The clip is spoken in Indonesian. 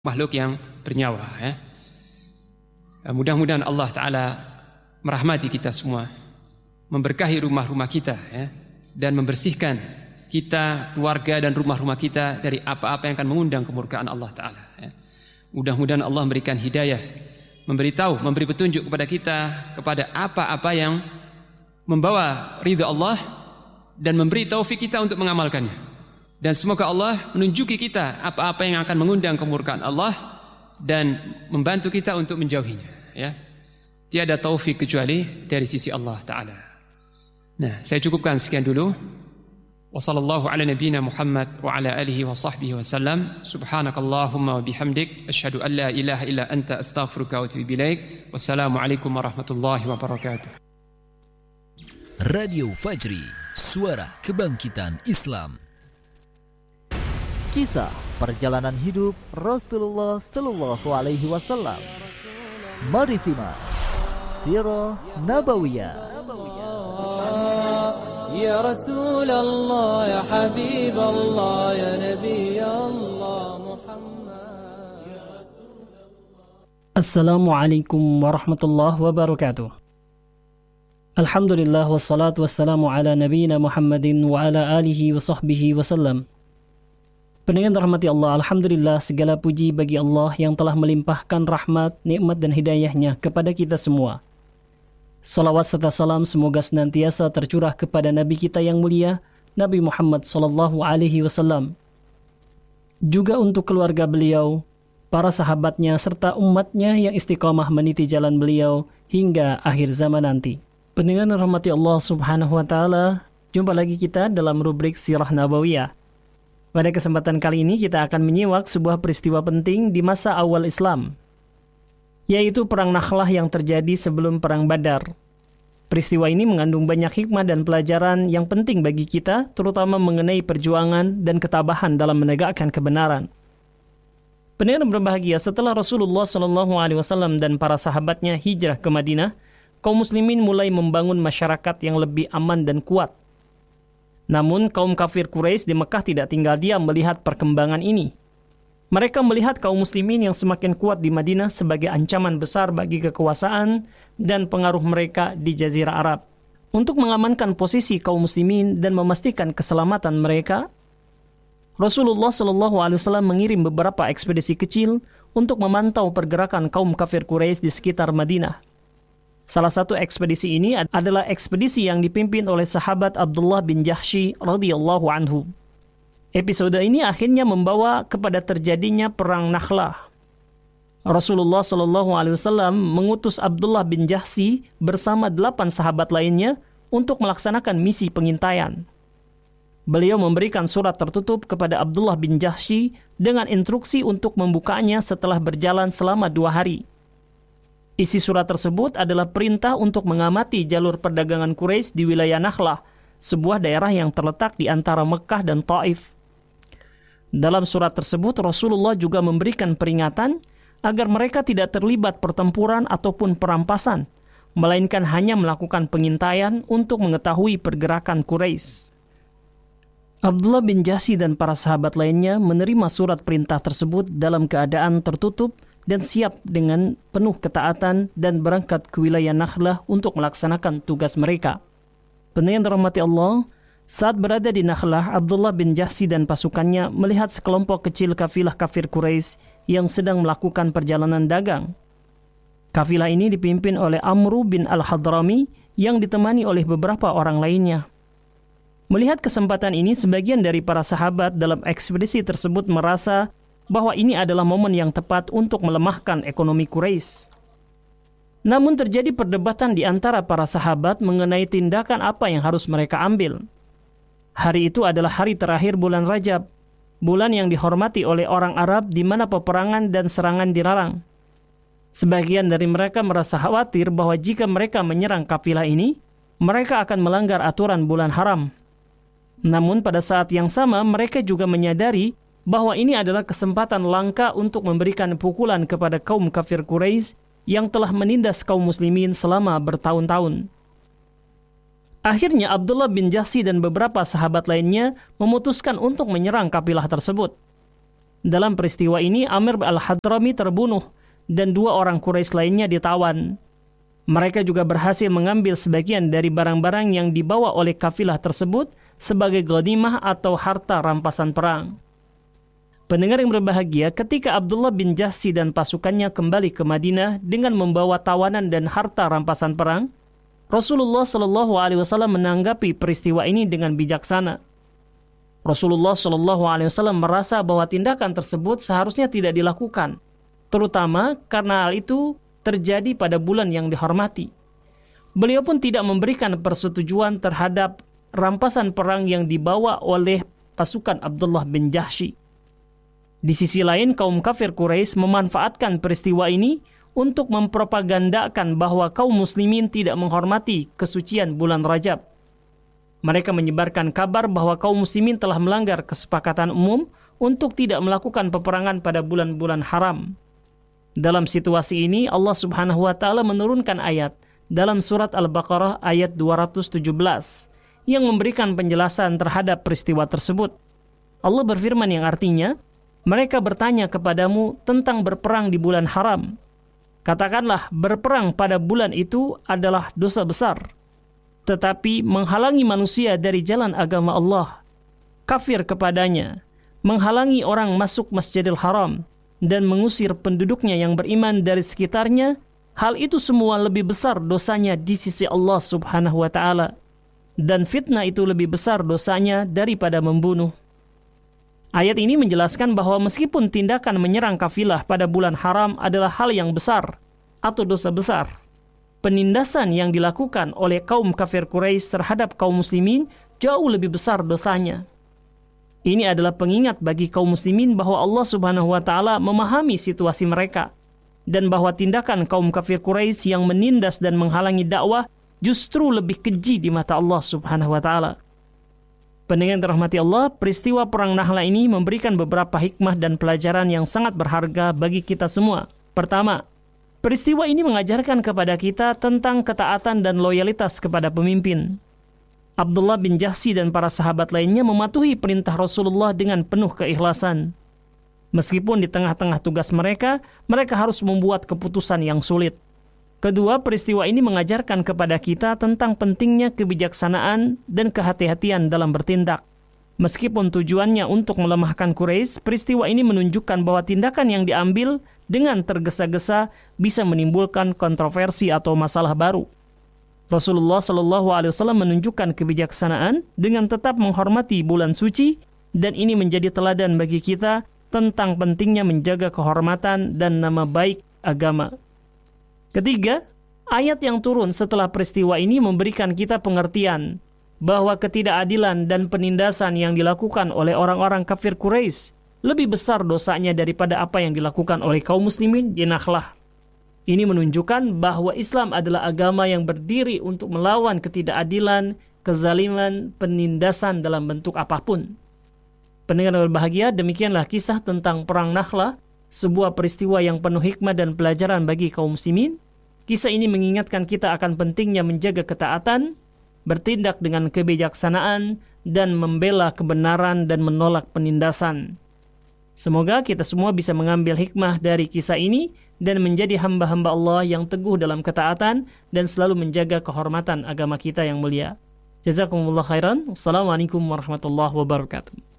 makhluk yang bernyawa ya. Mudah-mudahan Allah Ta'ala merahmati kita semua, memberkahi rumah-rumah kita ya, dan membersihkan kita, keluarga dan rumah-rumah kita dari apa-apa yang akan mengundang kemurkaan Allah Ta'ala ya. Mudah-mudahan Allah memberikan hidayah, memberitahu, memberi petunjuk kepada kita kepada apa-apa yang membawa ridha Allah dan memberi taufik kita untuk mengamalkannya. Dan semoga Allah menunjuki kita apa-apa yang akan mengundang kemurkaan Allah dan membantu kita untuk menjauhinya ya. Tiada taufik kecuali dari sisi Allah Ta'ala. Nah, saya cukupkan sekian dulu. Wassallallahu ala nabiyyina Muhammad wa ala alihi wa sahbihi wa sallam. Subhanakallahumma wa bihamdik asyhadu an la ilaha illa anta astaghfiruka wa atubu ilaik. Wassalamualaikum warahmatullahi wabarakatuh. Radio Fajri, suara kebangkitan Islam. Kisah perjalanan hidup Rasulullah Sallallahu Alaihi Wasallam. Mari simak Sirah Nabawiyah. Ya Rasulullah, ya Habib Allah, ya Nabi Allah Muhammad. Assalamualaikum warahmatullahi wabarakatuh. Alhamdulillah wassalatu wassalamu ala nabiyyina Muhammadin wa ala alihi wa sahbihi wasallam. Pendengar rahmati Allah, alhamdulillah segala puji bagi Allah yang telah melimpahkan rahmat, nikmat dan hidayahnya kepada kita semua. Salawat serta salam semoga senantiasa tercurah kepada Nabi kita yang mulia, Nabi Muhammad sallallahu alaihi wasallam. Juga untuk keluarga beliau, para sahabatnya serta umatnya yang istiqamah meniti jalan beliau hingga akhir zaman nanti. Pendengar rahmati Allah subhanahu wa ta'ala, jumpa lagi kita dalam rubrik Sirah Nabawiyah. Pada kesempatan kali ini kita akan menyimak sebuah peristiwa penting di masa awal Islam, yaitu Perang Nakhlah yang terjadi sebelum Perang Badar. Peristiwa ini mengandung banyak hikmah dan pelajaran yang penting bagi kita, terutama mengenai perjuangan dan ketabahan dalam menegakkan kebenaran. Pendengar berbahagia, setelah Rasulullah SAW dan para sahabatnya hijrah ke Madinah, kaum muslimin mulai membangun masyarakat yang lebih aman dan kuat. Namun kaum kafir Quraisy di Mekah tidak tinggal diam melihat perkembangan ini. Mereka melihat kaum muslimin yang semakin kuat di Madinah sebagai ancaman besar bagi kekuasaan dan pengaruh mereka di Jazirah Arab. Untuk mengamankan posisi kaum muslimin dan memastikan keselamatan mereka, Rasulullah SAW mengirim beberapa ekspedisi kecil untuk memantau pergerakan kaum kafir Quraisy di sekitar Madinah. Salah satu ekspedisi ini adalah ekspedisi yang dipimpin oleh sahabat Abdullah bin Jahsy radhiyallahu anhu. Episode ini akhirnya membawa kepada terjadinya Perang Nakhlah. Rasulullah SAW mengutus Abdullah bin Jahsy bersama 8 sahabat lainnya untuk melaksanakan misi pengintaian. Beliau memberikan surat tertutup kepada Abdullah bin Jahsy dengan instruksi untuk membukanya setelah berjalan selama 2 hari. Isi surat tersebut adalah perintah untuk mengamati jalur perdagangan Quraisy di wilayah Nakhlah, sebuah daerah yang terletak di antara Mekah dan Taif. Dalam surat tersebut, Rasulullah juga memberikan peringatan agar mereka tidak terlibat pertempuran ataupun perampasan, melainkan hanya melakukan pengintaian untuk mengetahui pergerakan Quraisy. Abdullah bin Jahsy dan para sahabat lainnya menerima surat perintah tersebut dalam keadaan tertutup dan siap dengan penuh ketaatan dan berangkat ke wilayah Nakhlah untuk melaksanakan tugas mereka. Pendengar rahmati Allah, saat berada di Nakhlah, Abdullah bin Jahsy dan pasukannya melihat sekelompok kecil kafilah kafir Quraisy yang sedang melakukan perjalanan dagang. Kafilah ini dipimpin oleh Amru bin al-Hadrami yang ditemani oleh beberapa orang lainnya. Melihat kesempatan ini, sebagian dari para sahabat dalam ekspedisi tersebut merasa bahwa ini adalah momen yang tepat untuk melemahkan ekonomi Quraisy. Namun terjadi perdebatan di antara para sahabat mengenai tindakan apa yang harus mereka ambil. Hari itu adalah hari terakhir bulan Rajab, bulan yang dihormati oleh orang Arab di mana peperangan dan serangan dilarang. Sebagian dari mereka merasa khawatir bahwa jika mereka menyerang kafilah ini, mereka akan melanggar aturan bulan haram. Namun pada saat yang sama mereka juga menyadari bahwa ini adalah kesempatan langka untuk memberikan pukulan kepada kaum kafir Quraisy yang telah menindas kaum muslimin selama bertahun-tahun. Akhirnya Abdullah bin Jahsy dan beberapa sahabat lainnya memutuskan untuk menyerang kafilah tersebut. Dalam peristiwa ini Amir al-Hadrami terbunuh dan 2 orang Quraisy lainnya ditawan. Mereka juga berhasil mengambil sebagian dari barang-barang yang dibawa oleh kafilah tersebut sebagai ghanimah atau harta rampasan perang. Pendengar yang berbahagia, ketika Abdullah bin Jahsy dan pasukannya kembali ke Madinah dengan membawa tawanan dan harta rampasan perang, Rasulullah SAW menanggapi peristiwa ini dengan bijaksana. Rasulullah SAW merasa bahwa tindakan tersebut seharusnya tidak dilakukan, terutama karena hal itu terjadi pada bulan yang dihormati. Beliau pun tidak memberikan persetujuan terhadap rampasan perang yang dibawa oleh pasukan Abdullah bin Jahsy. Di sisi lain, kaum kafir Quraisy memanfaatkan peristiwa ini untuk mempropagandakan bahwa kaum muslimin tidak menghormati kesucian bulan Rajab. Mereka menyebarkan kabar bahwa kaum muslimin telah melanggar kesepakatan umum untuk tidak melakukan peperangan pada bulan-bulan haram. Dalam situasi ini, Allah Subhanahu wa taala menurunkan ayat dalam surat Al-Baqarah ayat 217 yang memberikan penjelasan terhadap peristiwa tersebut. Allah berfirman yang artinya, mereka bertanya kepadamu tentang berperang di bulan haram. Katakanlah, berperang pada bulan itu adalah dosa besar. Tetapi menghalangi manusia dari jalan agama Allah, kafir kepadanya, menghalangi orang masuk Masjidil Haram, dan mengusir penduduknya yang beriman dari sekitarnya, hal itu semua lebih besar dosanya di sisi Allah Subhanahu wa ta'ala. Dan fitnah itu lebih besar dosanya daripada membunuh. Ayat ini menjelaskan bahwa meskipun tindakan menyerang kafilah pada bulan haram adalah hal yang besar atau dosa besar, penindasan yang dilakukan oleh kaum kafir Quraisy terhadap kaum muslimin jauh lebih besar dosanya. Ini adalah pengingat bagi kaum muslimin bahwa Allah Subhanahu wa taala memahami situasi mereka dan bahwa tindakan kaum kafir Quraisy yang menindas dan menghalangi dakwah justru lebih keji di mata Allah Subhanahu wa taala. Pendengar yang dirahmati Allah, peristiwa perang Nahla ini memberikan beberapa hikmah dan pelajaran yang sangat berharga bagi kita semua. Pertama, peristiwa ini mengajarkan kepada kita tentang ketaatan dan loyalitas kepada pemimpin. Abdullah bin Jahsy dan para sahabat lainnya mematuhi perintah Rasulullah dengan penuh keikhlasan. Meskipun di tengah-tengah tugas mereka harus membuat keputusan yang sulit. Kedua, peristiwa ini mengajarkan kepada kita tentang pentingnya kebijaksanaan dan kehati-hatian dalam bertindak. Meskipun tujuannya untuk melemahkan Quraisy, peristiwa ini menunjukkan bahwa tindakan yang diambil dengan tergesa-gesa bisa menimbulkan kontroversi atau masalah baru. Rasulullah SAW menunjukkan kebijaksanaan dengan tetap menghormati bulan suci, dan ini menjadi teladan bagi kita tentang pentingnya menjaga kehormatan dan nama baik agama. Ketiga, ayat yang turun setelah peristiwa ini memberikan kita pengertian bahwa ketidakadilan dan penindasan yang dilakukan oleh orang-orang kafir Quraisy lebih besar dosanya daripada apa yang dilakukan oleh kaum muslimin di Nakhlah. Ini menunjukkan bahwa Islam adalah agama yang berdiri untuk melawan ketidakadilan, kezaliman, penindasan dalam bentuk apapun. Pendengar yang berbahagia, demikianlah kisah tentang perang Nakhlah, sebuah peristiwa yang penuh hikmah dan pelajaran bagi kaum muslimin. Kisah ini mengingatkan kita akan pentingnya menjaga ketaatan, bertindak dengan kebijaksanaan, dan membela kebenaran dan menolak penindasan. Semoga kita semua bisa mengambil hikmah dari kisah ini dan menjadi hamba-hamba Allah yang teguh dalam ketaatan dan selalu menjaga kehormatan agama kita yang mulia. Jazakumullah khairan. Wassalamualaikum warahmatullahi wabarakatuh.